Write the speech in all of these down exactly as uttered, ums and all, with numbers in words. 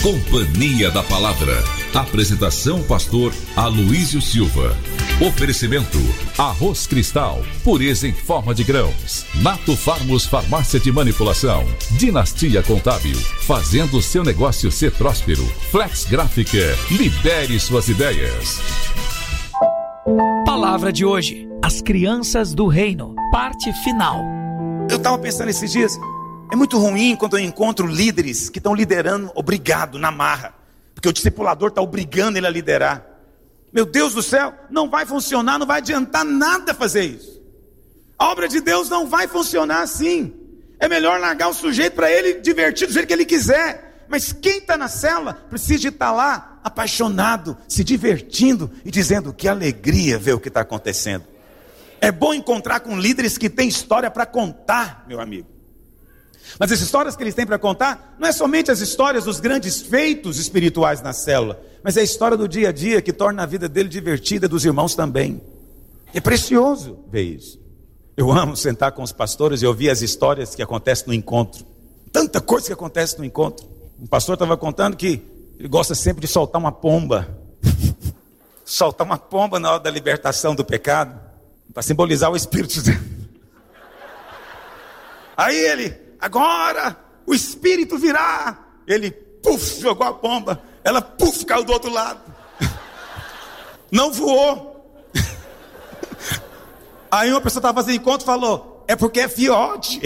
Companhia da Palavra. Apresentação pastor Aloísio Silva. Oferecimento Arroz Cristal, pureza em forma de grãos. Nato Farmos Farmácia de Manipulação. Dinastia Contábil, fazendo seu negócio ser próspero. Flex Gráfica, libere suas ideias. Palavra de hoje: as crianças do reino, parte final. Eu estava pensando esses dias, é muito ruim quando eu encontro líderes que estão liderando obrigado, na marra, porque o discipulador está obrigando ele a liderar. Meu Deus do céu, não vai funcionar, não vai adiantar nada fazer isso. A obra de Deus não vai funcionar assim. É melhor largar o sujeito para ele divertir do jeito que ele quiser. Mas quem está na célula precisa estar lá apaixonado, se divertindo e dizendo que alegria ver o que está acontecendo. É bom encontrar com líderes que têm história para contar, meu amigo. Mas as histórias que eles têm para contar não é somente as histórias dos grandes feitos espirituais na célula, mas é a história do dia a dia que torna a vida dele divertida, dos irmãos também. É precioso ver isso. Eu amo sentar com os pastores e ouvir as histórias que acontecem no encontro. Tanta coisa que acontece no encontro. Um pastor estava contando que ele gosta sempre de soltar uma pomba. Soltar uma pomba na hora da libertação do pecado, para simbolizar o Espírito Santo. Aí ele, agora o Espírito virá. Ele, puf, jogou a pomba. Ela, puf, caiu do outro lado. Não voou. Aí uma pessoa estava fazendo encontro e falou, é porque é fiote.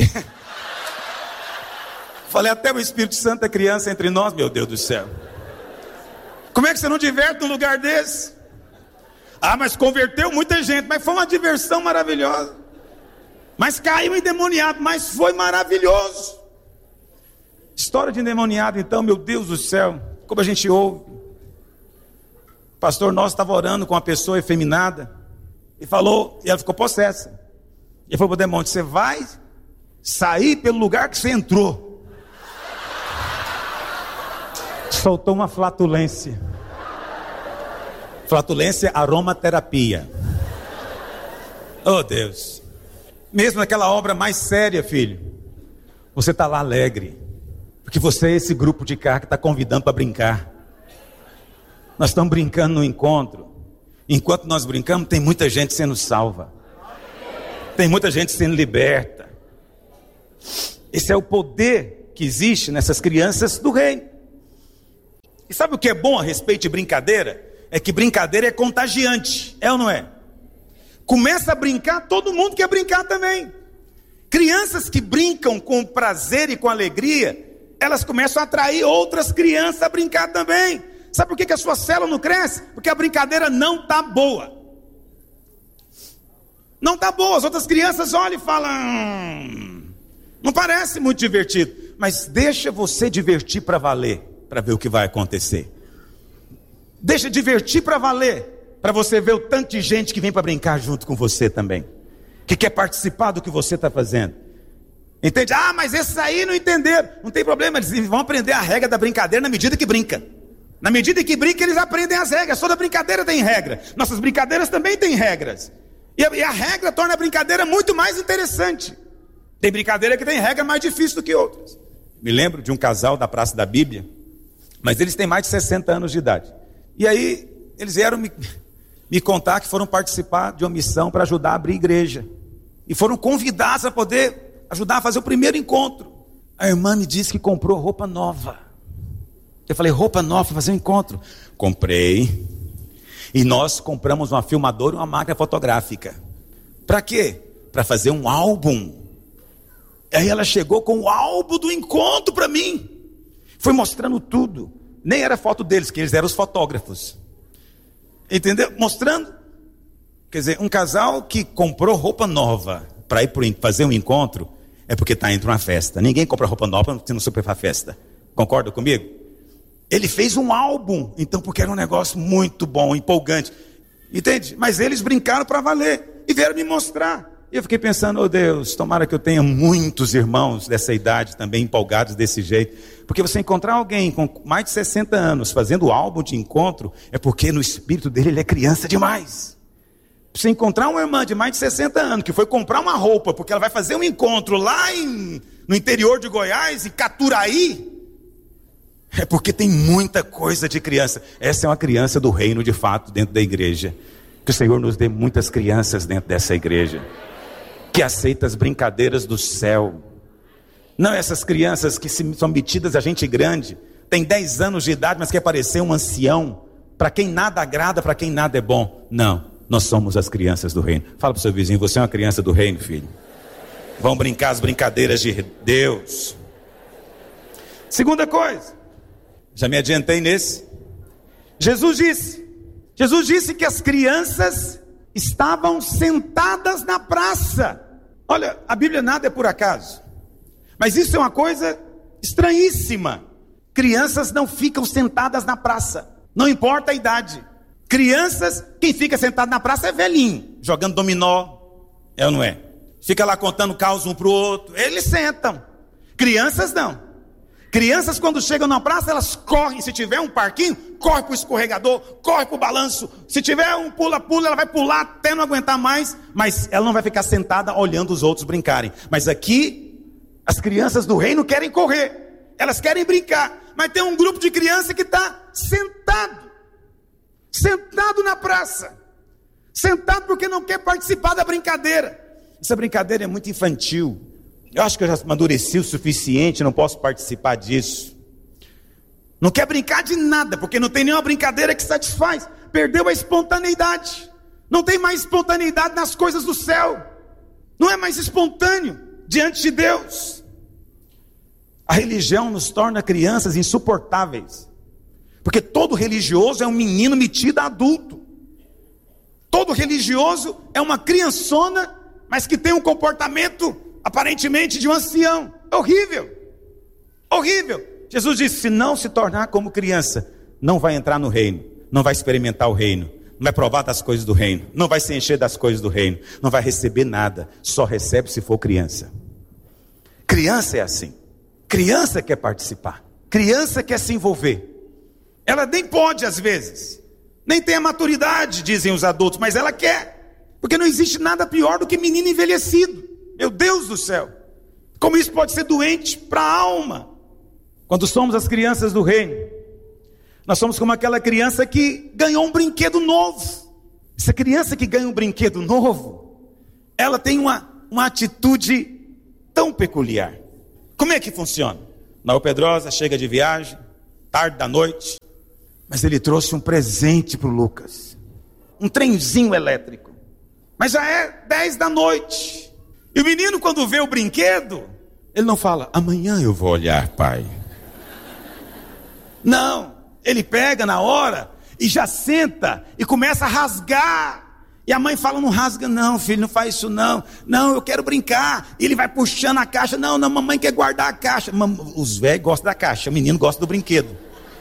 Falei, até o Espírito Santo é criança entre nós, meu Deus do céu. Como é que você não diverte num lugar desse? Ah, mas converteu muita gente, mas foi uma diversão maravilhosa. Mas caiu endemoniado, mas foi maravilhoso. História de endemoniado, então, meu Deus do céu, como a gente ouve. O pastor nosso estava orando com uma pessoa efeminada e falou, e ela ficou possessa. E ele falou para o demônio, você vai sair pelo lugar que você entrou. Soltou uma flatulência. Flatulência, aromaterapia. Oh Deus. Mesmo naquela obra mais séria, filho, você está lá alegre, porque você é esse grupo de cá que está convidando para brincar. Nós estamos brincando no encontro. Enquanto nós brincamos, tem muita gente sendo salva, tem muita gente sendo liberta. Esse é o poder que existe nessas crianças do reino. E sabe o que é bom a respeito de brincadeira? É que brincadeira é contagiante, é ou não é? Começa a brincar, todo mundo quer brincar também. Crianças que brincam com prazer e com alegria, elas começam a atrair outras crianças a brincar também. Sabe por que que a sua célula não cresce? Porque a brincadeira não está boa. Não está boa, as outras crianças olham e falam, hum, não parece muito divertido. Mas deixa você divertir para valer, para ver o que vai acontecer. Deixa divertir para valer, para você ver o tanto de gente que vem para brincar junto com você também, que quer participar do que você está fazendo. Entende? Ah, mas esses aí não entenderam. Não tem problema, eles vão aprender a regra da brincadeira na medida que brinca. Na medida que brinca, eles aprendem as regras. Toda brincadeira tem regra. Nossas brincadeiras também têm regras. E a, e a regra torna a brincadeira muito mais interessante. Tem brincadeira que tem regra mais difícil do que outras. Me lembro de um casal da Praça da Bíblia, mas eles têm mais de sessenta anos de idade. E aí, eles vieram me, me contar que foram participar de uma missão para ajudar a abrir igreja. E foram convidados a poder ajudar a fazer o primeiro encontro. A irmã me disse que comprou roupa nova. Eu falei, roupa nova para fazer um encontro? Comprei. E nós compramos uma filmadora e uma máquina fotográfica. Para quê? Para fazer um álbum. Aí ela chegou com o álbum do encontro para mim. Foi mostrando tudo. Nem era foto deles, que eles eram os fotógrafos. Entendeu? Mostrando. Quer dizer, um casal que comprou roupa nova para ir fazer um encontro, é porque está indo para uma festa. Ninguém compra roupa nova se não for para a festa. Concorda comigo? Ele fez um álbum, então, porque era um negócio muito bom, empolgante. Entende? Mas eles brincaram para valer e vieram me mostrar. E eu fiquei pensando, oh Deus, tomara que eu tenha muitos irmãos dessa idade também empolgados desse jeito. Porque você encontrar alguém com mais de sessenta anos fazendo álbum de encontro, é porque no espírito dele ele é criança demais. Você encontrar uma irmã de mais de sessenta anos que foi comprar uma roupa porque ela vai fazer um encontro lá em, no interior de Goiás, em Caturaí, É porque tem muita coisa de criança. Essa é uma criança do reino de fato dentro da igreja. Que o Senhor nos dê muitas crianças dentro dessa igreja, que aceitam as brincadeiras do céu. Não essas crianças que são metidas a gente grande, tem dez anos de idade, mas quer parecer um ancião, para quem nada agrada, para quem nada é bom. Não, nós somos as crianças do reino. Fala para o seu vizinho, você é uma criança do reino, filho. Vão brincar as brincadeiras de Deus. Segunda coisa, já me adiantei nesse. Jesus disse, Jesus disse que as crianças estavam sentadas na praça. Olha, a Bíblia nada é por acaso, mas isso é uma coisa estranhíssima. Crianças não ficam sentadas na praça, não importa a idade. Crianças, quem fica sentado na praça é velhinho, jogando dominó, é ou não é? Fica lá contando caos um para o outro, eles sentam. Crianças não. Crianças quando chegam na praça, elas correm. Se tiver um parquinho, corre para o escorregador, corre para o balanço. Se tiver um pula-pula, ela vai pular até não aguentar mais. Mas ela não vai ficar sentada olhando os outros brincarem. Mas aqui, as crianças do reino querem correr, elas querem brincar. Mas tem um grupo de criança que está sentado, sentado na praça, sentado porque não quer participar da brincadeira. Essa brincadeira é muito infantil. Eu acho que eu já amadureci o suficiente, não posso participar disso. Não quer brincar de nada, porque não tem nenhuma brincadeira que satisfaz. Perdeu a espontaneidade. Não tem mais espontaneidade nas coisas do céu. Não é mais espontâneo diante de Deus. A religião nos torna crianças insuportáveis. Porque todo religioso é um menino metido a adulto. Todo religioso é uma criançona, mas que tem um comportamento aparentemente de um ancião. Horrível, horrível. Jesus disse, se não se tornar como criança, não vai entrar no reino, não vai experimentar o reino, não vai provar das coisas do reino, não vai se encher das coisas do reino, não vai receber nada, só recebe se for criança. Criança é assim, criança quer participar, criança quer se envolver, ela nem pode às vezes, nem tem a maturidade, dizem os adultos, mas ela quer, porque não existe nada pior do que menino envelhecido. Meu Deus do céu, como isso pode ser doente para a alma. Quando somos as crianças do reino, nós somos como aquela criança que ganhou um brinquedo novo. Essa criança que ganha um brinquedo novo, ela tem uma, uma atitude tão peculiar. Como é que funciona? Naú Pedrosa chega de viagem, tarde da noite, mas ele trouxe um presente para o Lucas, um trenzinho elétrico, mas já é dez da noite. E o menino, quando vê o brinquedo, ele não fala, amanhã eu vou olhar, pai. Não, ele pega na hora e já senta e começa a rasgar. E a mãe fala, não rasga não, filho, não faz isso não. Não, eu quero brincar. E ele vai puxando a caixa. Não, não, mamãe quer guardar a caixa. Os velhos gostam da caixa, o menino gosta do brinquedo.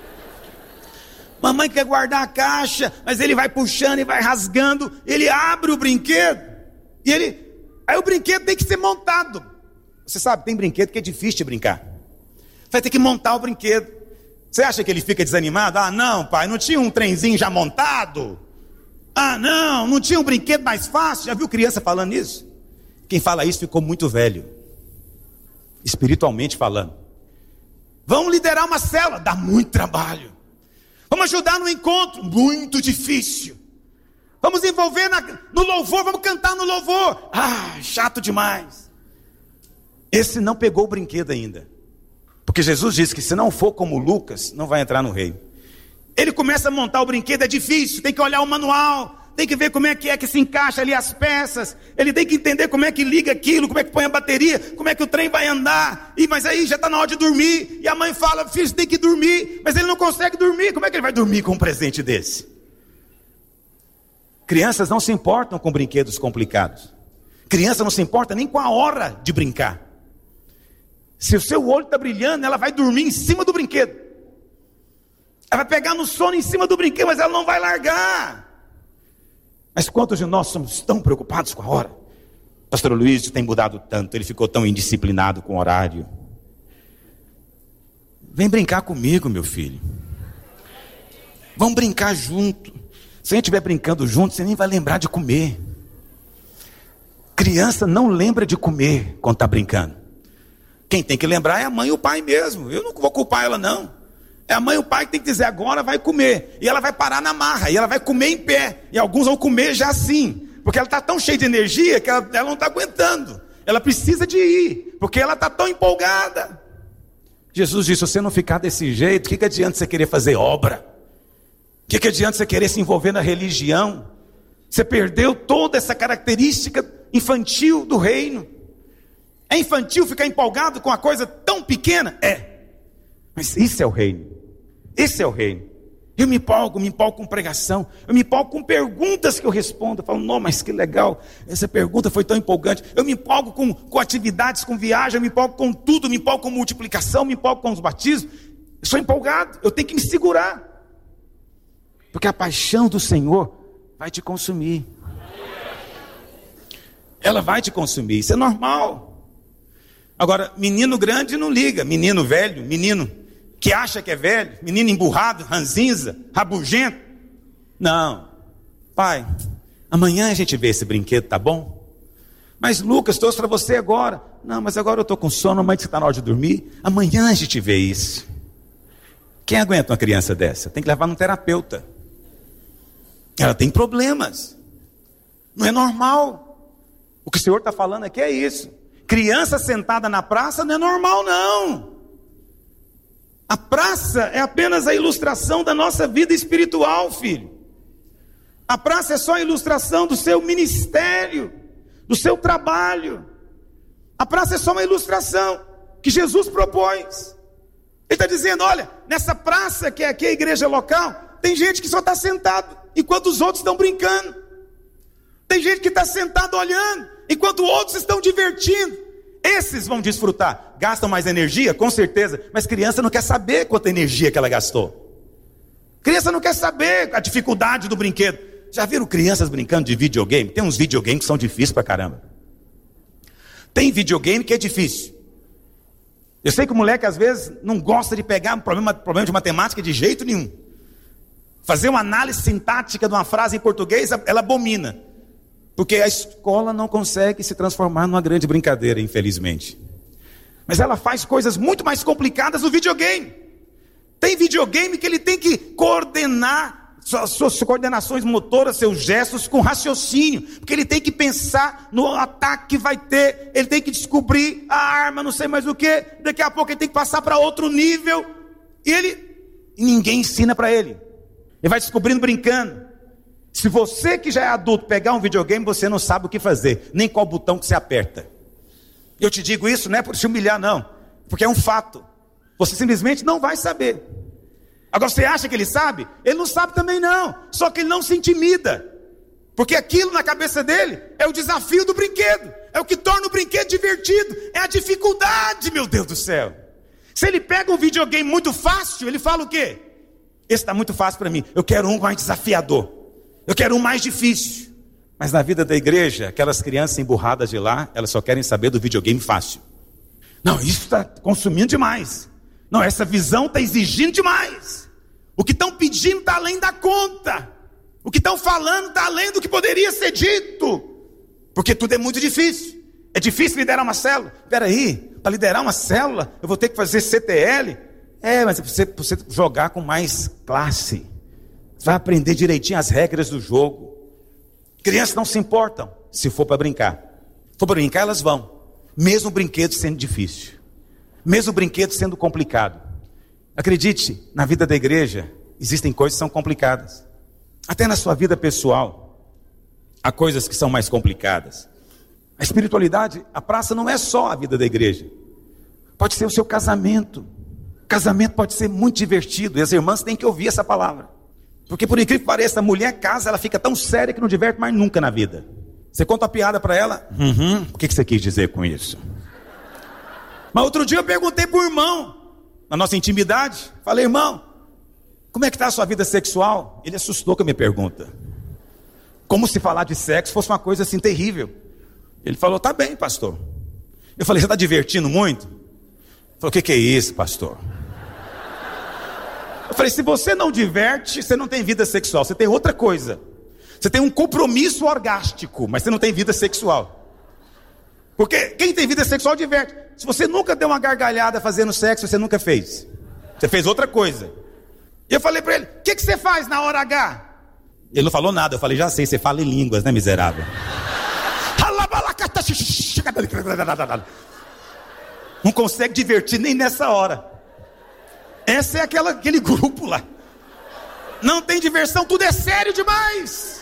Mamãe quer guardar a caixa, mas ele vai puxando e vai rasgando. Ele abre o brinquedo e ele... Aí o brinquedo tem que ser montado. Você sabe, tem brinquedo que é difícil de brincar. Vai ter que montar o brinquedo. Você acha que ele fica desanimado? Ah, não, pai, não tinha um trenzinho já montado? Ah, não, não tinha um brinquedo mais fácil? Já viu criança falando isso? Quem fala isso ficou muito velho, espiritualmente falando. Vamos liderar uma célula? Dá muito trabalho. Vamos ajudar no encontro? Muito difícil. Vamos envolver na, no louvor, vamos cantar no louvor. Ah, chato demais. Esse não pegou o brinquedo ainda. Porque Jesus disse que se não for como Lucas, não vai entrar no reino. Ele começa a montar o brinquedo, é difícil, tem que olhar o manual, tem que ver como é que é que se encaixa ali as peças, ele tem que entender como é que liga aquilo, como é que põe a bateria, como é que o trem vai andar, e, mas aí já está na hora de dormir, e a mãe fala, filho, você tem que dormir, mas ele não consegue dormir, como é que ele vai dormir com um presente desse? Crianças não se importam com brinquedos complicados. Criança não se importa nem com a hora de brincar. Se o seu olho está brilhando, ela vai dormir em cima do brinquedo. Ela vai pegar no sono em cima do brinquedo, mas ela não vai largar. Mas quantos de nós somos tão preocupados com a hora? Pastor Luiz tem mudado tanto, ele ficou tão indisciplinado com o horário. Vem brincar comigo, meu filho. Vamos brincar junto. Se a gente estiver brincando junto, você nem vai lembrar de comer. Criança não lembra de comer quando está brincando. Quem tem que lembrar é a mãe e o pai mesmo. Eu não vou culpar ela não. É a mãe e o pai que tem que dizer, agora vai comer. E ela vai parar na marra, e ela vai comer em pé. E alguns vão comer já assim, porque ela está tão cheia de energia que ela, ela não está aguentando. Ela precisa de ir, porque ela está tão empolgada. Jesus disse, se você não ficar desse jeito, o que, que adianta você querer fazer obra? O que, que adianta você querer se envolver na religião? Você perdeu toda essa característica infantil do reino. É infantil ficar empolgado com uma coisa tão pequena? É. Mas isso é o reino. Esse é o reino. Eu me empolgo, me empolgo com pregação. Eu me empolgo com perguntas que eu respondo. Eu falo, não, mas que legal. Essa pergunta foi tão empolgante. Eu me empolgo com, com atividades, com viagem. Eu me empolgo com tudo. Me empolgo com multiplicação. Me empolgo com os batismos. Eu sou empolgado. Eu tenho que me segurar. Porque a paixão do Senhor vai te consumir. Ela vai te consumir. Isso é normal. Agora, menino grande não liga. Menino velho, menino que acha que é velho, menino emburrado, ranzinza, rabugento. Não. Pai, amanhã a gente vê esse brinquedo, tá bom? Mas Lucas, trouxe para você agora. Não, mas agora eu estou com sono, mãe, que está na hora de dormir. Amanhã a gente vê isso. Quem aguenta uma criança dessa? Tem que levar num terapeuta. Ela tem problemas. Não é normal. O que o Senhor está falando aqui é isso. Criança sentada na praça não é normal, não. A praça é apenas a ilustração da nossa vida espiritual, filho. A praça é só a ilustração do seu ministério, do seu trabalho. A praça é só uma ilustração que Jesus propôs. Ele está dizendo, olha, nessa praça que é aqui a igreja local, tem gente que só está sentado, enquanto os outros estão brincando. Tem gente que está sentado olhando, enquanto outros estão divertindo. Esses vão desfrutar. Gastam mais energia? Com certeza. Mas criança não quer saber quanta energia que ela gastou. Criança não quer saber a dificuldade do brinquedo. Já viram crianças brincando de videogame? Tem uns videogames que são difíceis pra caramba. Tem videogame que é difícil. Eu sei que o moleque às vezes não gosta de pegar um problema, problema de matemática de jeito nenhum. Fazer uma análise sintática de uma frase em português, ela abomina. Porque a escola não consegue se transformar numa grande brincadeira, infelizmente. Mas ela faz coisas muito mais complicadas no videogame. Tem videogame que ele tem que coordenar suas, suas coordenações motoras, seus gestos com raciocínio. Porque ele tem que pensar no ataque que vai ter. Ele tem que descobrir a arma, não sei mais o que. Daqui a pouco ele tem que passar para outro nível. E ele, e ninguém ensina para ele. Ele vai descobrindo brincando. Se você que já é adulto pegar um videogame, você não sabe o que fazer, nem qual botão que você aperta. Eu te digo isso não é por te humilhar não, porque é um fato. Você simplesmente não vai saber. Agora você acha que ele sabe? Ele não sabe também não, só que ele não se intimida. Porque aquilo na cabeça dele é o desafio do brinquedo, é o que torna o brinquedo divertido, é a dificuldade, meu Deus do céu. Se ele pega um videogame muito fácil, ele fala o quê? Esse está muito fácil para mim, eu quero um mais desafiador. Eu quero um mais difícil. Mas na vida da igreja, aquelas crianças emburradas de lá, elas só querem saber do videogame fácil. Não, isso está consumindo demais. Não, essa visão está exigindo demais. O que estão pedindo está além da conta. O que estão falando está além do que poderia ser dito. Porque tudo é muito difícil. É difícil liderar uma célula. Espera aí, para liderar uma célula, eu vou ter que fazer C T L. É, mas é para você, para você jogar com mais classe. Você vai aprender direitinho as regras do jogo. Crianças não se importam se for para brincar. Se for para brincar, elas vão. Mesmo o brinquedo sendo difícil. Mesmo o brinquedo sendo complicado. Acredite, na vida da igreja, existem coisas que são complicadas. Até na sua vida pessoal, há coisas que são mais complicadas. A espiritualidade, a praça não é só a vida da igreja. Pode ser o seu casamento. O casamento pode ser muito divertido. E as irmãs têm que ouvir essa palavra. Porque por incrível que pareça, a mulher casa, ela fica tão séria que não diverte mais nunca na vida. Você conta uma piada para ela, uhum, o que você quis dizer com isso? Mas outro dia eu perguntei para o irmão, na nossa intimidade, falei, irmão, como é que está a sua vida sexual? Ele assustou com a minha pergunta. Como se falar de sexo fosse uma coisa assim terrível. Ele falou, tá bem, pastor. Eu falei, você está divertindo muito? Ele falou, o que, que é isso, pastor? Eu falei, se você não diverte, você não tem vida sexual, você tem outra coisa. Você tem um compromisso orgástico, mas você não tem vida sexual. Porque quem tem vida sexual diverte. Se você nunca deu uma gargalhada fazendo sexo, você nunca fez. Você fez outra coisa. E eu falei para ele, o que, que você faz na hora H? Ele não falou nada, eu falei, já sei, você fala em línguas, né, miserável? Não consegue divertir nem nessa hora. Essa é aquela, aquele grupo lá. Não tem diversão, tudo é sério demais.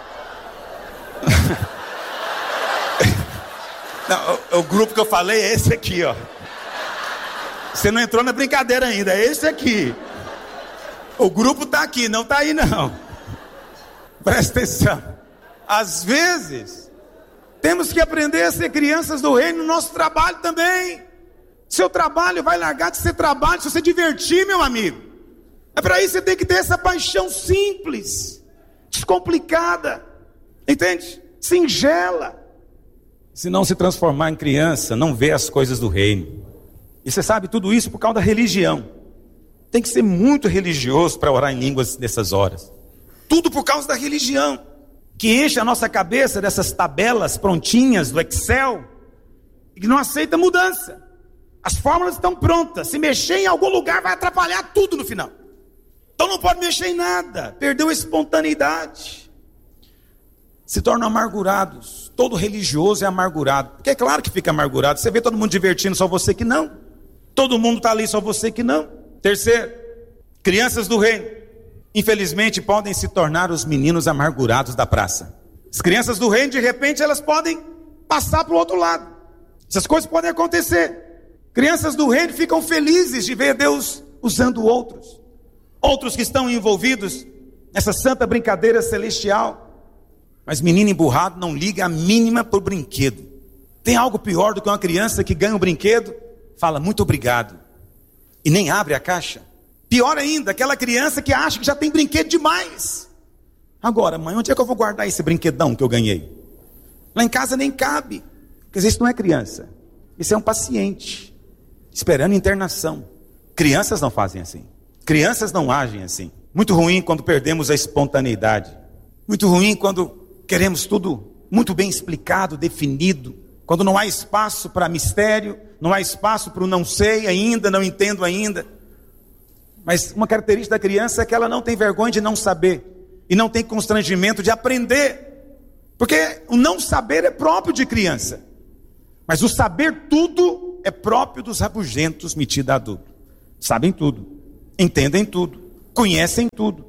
Não, o, o grupo que eu falei é esse aqui, ó. Você não entrou na brincadeira ainda, é esse aqui. O grupo está aqui, não está aí não. Presta atenção. Às vezes, temos que aprender a ser crianças do reino no nosso trabalho também. Seu trabalho vai largar de ser trabalho se você divertir, meu amigo. É para isso que você tem que ter essa paixão simples, descomplicada, entende? Singela. Se não se transformar em criança, não vê as coisas do reino. E você sabe tudo isso por causa da religião. Tem que ser muito religioso para orar em línguas nessas horas. Tudo por causa da religião, que enche a nossa cabeça dessas tabelas prontinhas do Excel, e que não aceita mudança. As fórmulas estão prontas, se mexer em algum lugar vai atrapalhar tudo no final. Então não pode mexer em nada, perdeu a espontaneidade. Se tornam amargurados, todo religioso é amargurado, porque é claro que fica amargurado, você vê todo mundo divertindo, só você que não. Todo mundo está ali, só você que não. Terceiro, crianças do reino, infelizmente podem se tornar os meninos amargurados da praça. As crianças do reino, de repente, elas podem passar para o outro lado. Essas coisas podem acontecer. Crianças do reino ficam felizes de ver Deus usando outros. Outros que estão envolvidos nessa santa brincadeira celestial. Mas menino emburrado não liga a mínima por brinquedo. Tem algo pior do que uma criança que ganha um brinquedo, fala muito obrigado, e nem abre a caixa. Pior ainda, aquela criança que acha que já tem brinquedo demais. Agora, mãe, onde é que eu vou guardar esse brinquedão que eu ganhei? Lá em casa nem cabe. Quer dizer, isso não é criança. Isso é um paciente, esperando internação. Crianças não fazem assim. Crianças não agem assim. Muito ruim quando perdemos a espontaneidade. Muito ruim quando queremos tudo muito bem explicado, definido. Quando não há espaço para mistério, não há espaço para o não sei ainda, não entendo ainda. Mas uma característica da criança é que ela não tem vergonha de não saber. E não tem constrangimento de aprender. Porque o não saber é próprio de criança. Mas o saber tudo é próprio dos rabugentos metidos a adulto. Sabem tudo, entendem tudo, conhecem tudo.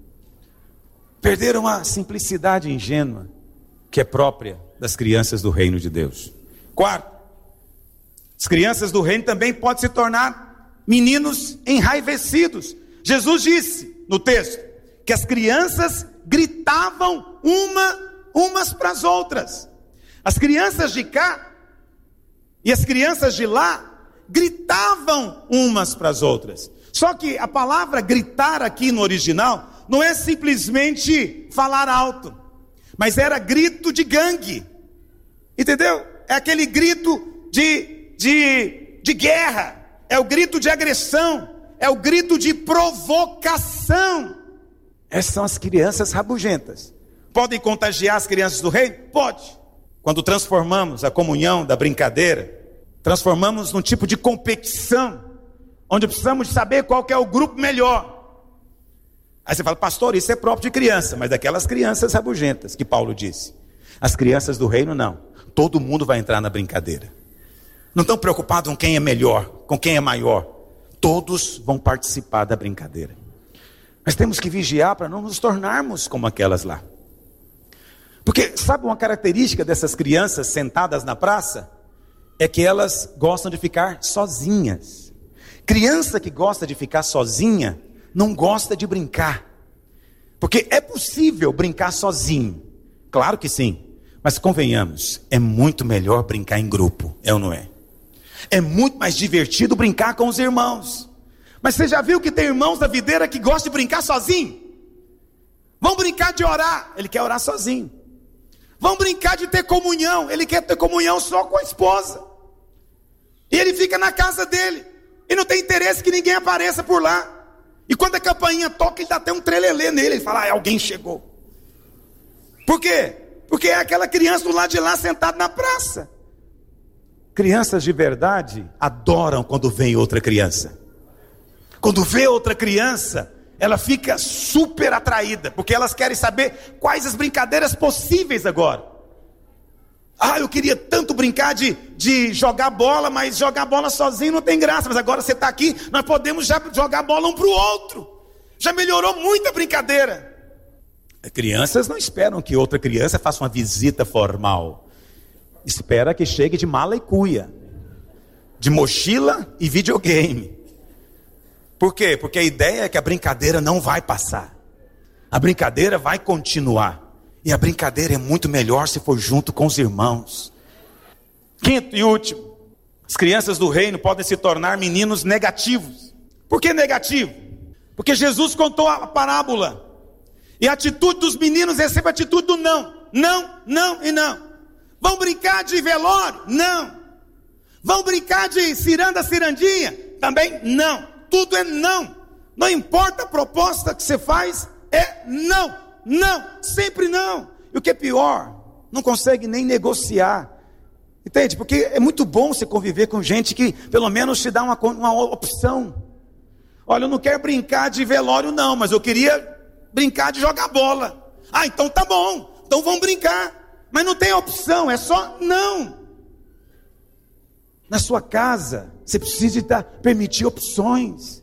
Perderam a simplicidade ingênua que é própria das crianças do reino de Deus. Quarto, as crianças do reino também podem se tornar meninos enraivecidos. Jesus disse no texto que as crianças gritavam uma, umas para as outras. As crianças de cá e as crianças de lá gritavam umas para as outras. Só que a palavra gritar aqui no original não é simplesmente falar alto, mas era grito de gangue. Entendeu? É aquele grito de, de, de guerra, é o grito de agressão, é o grito de provocação. Essas são as crianças rabugentas. Podem contagiar as crianças do reino? Pode. Quando transformamos a comunhão da brincadeira, transformamos num tipo de competição, onde precisamos saber qual que é o grupo melhor. Aí você fala, pastor, isso é próprio de criança, mas daquelas crianças rabugentas que Paulo disse. As crianças do reino não, todo mundo vai entrar na brincadeira. Não estão preocupados com quem é melhor, com quem é maior. Todos vão participar da brincadeira. Mas temos que vigiar para não nos tornarmos como aquelas lá. Porque sabe uma característica dessas crianças sentadas na praça? É que elas gostam de ficar sozinhas. Criança que gosta de ficar sozinha não gosta de brincar. Porque é possível brincar sozinho. Claro que sim. Mas convenhamos, é muito melhor brincar em grupo, é ou não é? É muito mais divertido brincar com os irmãos. Mas você já viu que tem irmãos da videira que gostam de brincar sozinho? Vão brincar de orar, ele quer orar sozinho. Vão brincar de ter comunhão, ele quer ter comunhão só com a esposa. E ele fica na casa dele, e não tem interesse que ninguém apareça por lá. E quando a campainha toca, ele dá até um trelelê nele, ele fala, ah, alguém chegou. Por quê? Porque é aquela criança do lado de lá sentada na praça. Crianças de verdade adoram quando vem outra criança. quando vê outra criança, ela fica super atraída, porque elas querem saber quais as brincadeiras possíveis agora. Ah, eu queria tanto brincar de, de jogar bola, mas jogar bola sozinho não tem graça. Mas agora você está aqui, nós podemos já jogar bola um para o outro. Já melhorou muito a brincadeira. Crianças não esperam que outra criança faça uma visita formal. Espera que chegue de mala e cuia, de mochila e videogame. Por quê? Porque a ideia é que a brincadeira não vai passar. A brincadeira vai continuar. E a brincadeira é muito melhor se for junto com os irmãos. Quinto e último, as crianças do reino podem se tornar meninos negativos. Por que negativo? Porque Jesus contou a parábola. E a atitude dos meninos é sempre a atitude do não. Não, não e não. Vão brincar de velório? Não. Vão brincar de ciranda, cirandinha? Também não. Tudo é não. Não importa a proposta que você faz, é não. Não, sempre não. E o que é pior, não consegue nem negociar. Entende? Porque é muito bom você conviver com gente que pelo menos te dá uma, uma opção. Olha, eu não quero brincar de velório não, mas eu queria brincar de jogar bola. Ah, então tá bom, então vamos brincar. Mas não tem opção, é só não. Na sua casa, você precisa dar, permitir opções.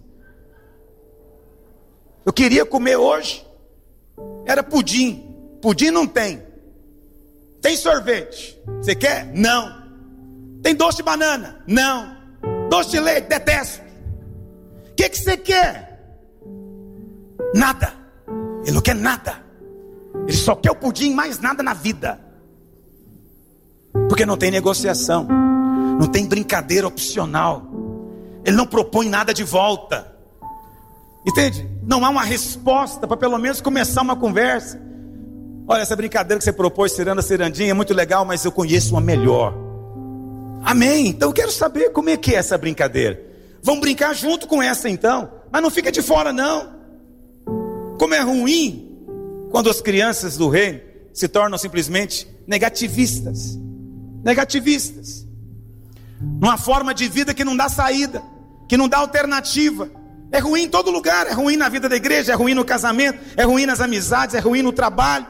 Eu queria comer hoje, era pudim. Pudim não tem. Tem sorvete, você quer? Não. Tem doce de banana? Não. Doce de leite? Detesto. O que, que você quer? Nada. Ele não quer nada. Ele só quer o pudim, mais nada na vida. Porque não tem negociação, não tem brincadeira opcional. Ele não propõe nada de volta. Entende? Não há uma resposta para pelo menos começar uma conversa. Olha, essa brincadeira que você propôs, ciranda, cirandinha, é muito legal, mas eu conheço uma melhor. Amém? Então eu quero saber como é que é essa brincadeira. Vamos brincar junto com essa então. Mas não fica de fora não. Como é ruim quando as crianças do reino se tornam simplesmente negativistas. Negativistas. Numa forma de vida que não dá saída, que não dá alternativa. É ruim em todo lugar, é ruim na vida da igreja, é ruim no casamento, é ruim nas amizades, é ruim no trabalho.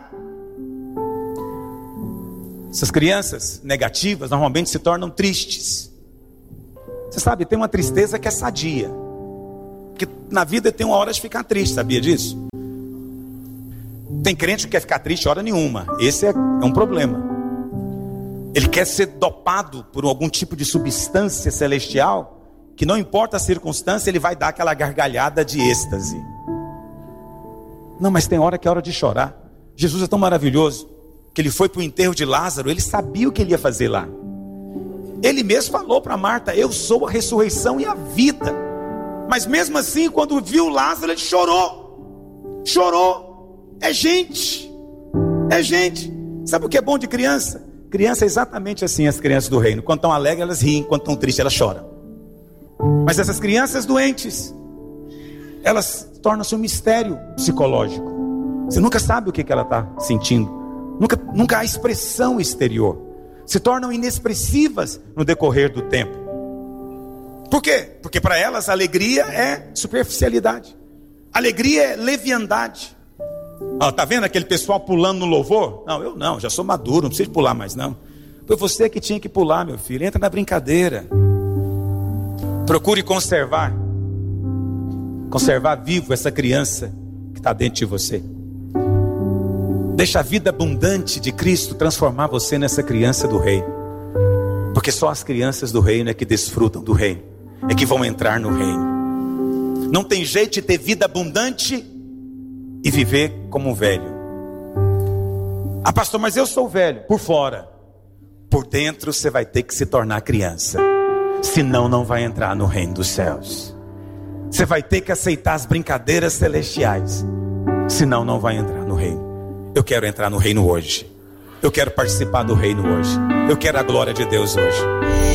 Essas crianças negativas normalmente se tornam tristes. Você sabe, tem uma tristeza que é sadia. Porque na vida tem uma hora de ficar triste, sabia disso? Tem crente que quer ficar triste hora nenhuma. Esse é, é um problema. Ele quer ser dopado por algum tipo de substância celestial, que não importa a circunstância, ele vai dar aquela gargalhada de êxtase. Não, mas tem hora que é hora de chorar. Jesus é tão maravilhoso, que ele foi para o enterro de Lázaro, ele sabia o que ele ia fazer lá. Ele mesmo falou para Marta, eu sou a ressurreição e a vida. Mas mesmo assim, quando viu Lázaro, ele chorou. Chorou. É gente. É gente. Sabe o que é bom de criança? Criança é exatamente assim, as crianças do reino. Quando estão alegres, elas riem. Quando estão tristes, elas choram. Mas essas crianças doentes, elas tornam-se um mistério psicológico. Você nunca sabe o que ela está sentindo. Nunca, nunca há expressão exterior. Se tornam inexpressivas no decorrer do tempo. Por quê? Porque para elas a alegria é superficialidade. Alegria é leviandade. Ó, tá vendo aquele pessoal pulando no louvor? Não, eu não, já sou maduro, não preciso pular mais não. Foi você que tinha que pular, meu filho. Entra na brincadeira. Procure conservar Conservar vivo essa criança que está dentro de você. Deixa a vida abundante de Cristo transformar você nessa criança do reino. Porque só as crianças do reino é que desfrutam do reino, é que vão entrar no reino. Não tem jeito de ter vida abundante e viver como um velho. Ah, pastor, mas eu sou velho. Por fora. Por dentro você vai ter que se tornar criança. Senão não vai entrar no reino dos céus. Você vai ter que aceitar as brincadeiras celestiais. Senão não vai entrar no reino. Eu quero entrar no reino hoje. Eu quero participar do reino hoje. Eu quero a glória de Deus hoje.